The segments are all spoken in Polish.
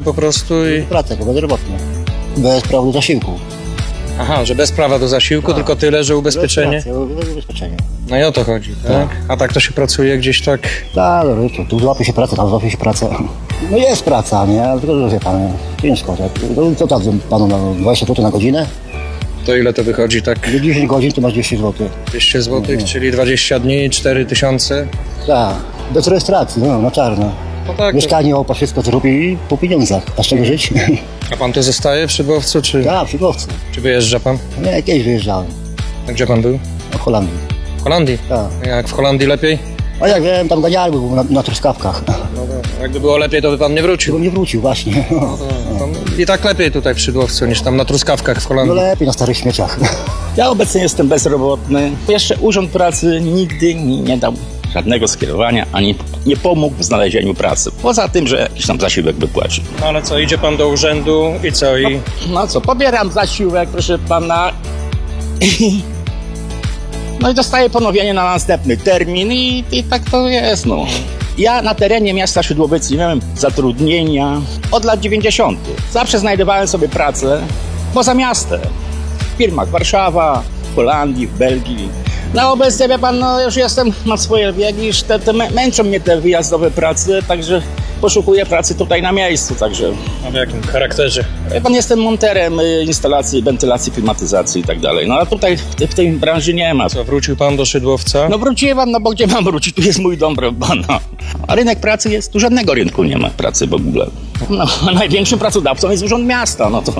po prostu i... Pracę, jako bezrobotny. Bez prawa do zasiłku. Aha, że bez prawa do zasiłku, tylko tyle, że ubezpieczenie. Bez ubezpieczenia. No i o to chodzi, tak? A tak to się pracuje gdzieś tak... Tak, tu złapie się pracę, tam złapie się pracę. No jest praca, nie? Ale tylko, że wie pan, ciężko. Tak? No, co tam panu na 20 zł na godzinę? To ile to wychodzi tak? 10 godzin to masz 200 zł. 200 zł, czyli 20 dni, 4000. Tak, bez rejestracji, no, na czarno. No tak, Mieszkanie, opa, wszystko zrobi i po pieniądzach. A z czego żyć? a pan tu zostaje w Szydłowcu, czy... Tak, w Szydłowcu. Czy wyjeżdża pan? Nie, kiedyś wyjeżdżałem. A gdzie pan był? W Holandii. W Holandii? Tak. Jak w Holandii lepiej? A jak wiem, tam ganiali był na truskawkach. No tak. Jakby było lepiej, to by pan nie wrócił. Tylko nie wrócił właśnie. I tak lepiej tutaj w Szydłowcu niż tam na truskawkach w No Holandii. lepiej na starych śmieciach. Ja obecnie jestem bezrobotny. Jeszcze Urząd Pracy nigdy mi nie dał żadnego skierowania, ani nie pomógł w znalezieniu pracy. Poza tym, że jakiś tam zasiłek wypłaci. No ale co, idzie pan do urzędu i co? I... No co, pobieram zasiłek, proszę pana. No i dostaję ponowienie na następny termin i tak to jest, no. Ja na terenie miasta Szydłowiec nie miałem zatrudnienia od lat 90. Zawsze znajdowałem sobie pracę poza miastem. W firmach Warszawa, w Holandii, w Belgii. No obecnie, wie pan, no już jestem na swoje biegi, już męczą mnie te wyjazdowe prace, także poszukuję pracy tutaj na miejscu, także... A w jakim charakterze? Wie pan, jestem monterem instalacji, wentylacji, klimatyzacji i tak dalej. No a tutaj w tej branży nie ma. Co, wrócił pan do Szydłowca? No wróciłem, no bo gdzie mam wrócić? Tu jest mój dom, pana. A rynek pracy jest, tu żadnego rynku nie ma pracy w ogóle. No, a największym pracodawcą jest Urząd Miasta, no to...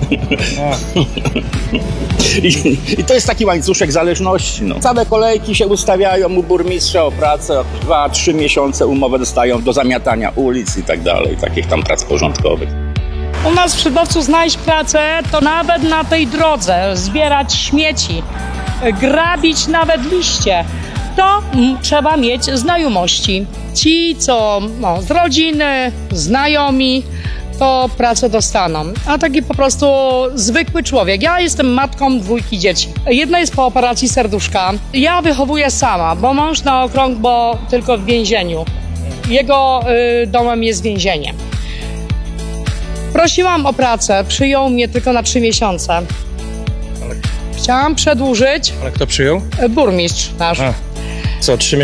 I to jest taki łańcuszek zależności. No. Całe kolejki się ustawiają u burmistrza o pracę, 2-3 miesiące umowę dostają do zamiatania ulic i tak dalej, takich tam prac porządkowych. U nas w Szydłowcu znaleźć pracę to nawet na tej drodze, zbierać śmieci, grabić nawet liście. To trzeba mieć znajomości. Ci, co z rodziny, znajomi, to pracę dostaną. A taki po prostu zwykły człowiek. Ja jestem matką 2 dzieci. Jedna jest po operacji serduszka. Ja wychowuję sama, bo mąż na okrągło tylko w więzieniu. Jego domem jest więzienie. Prosiłam o pracę, przyjął mnie tylko na 3 miesiące. Chciałam przedłużyć. Ale kto przyjął? Burmistrz nasz. Co, 3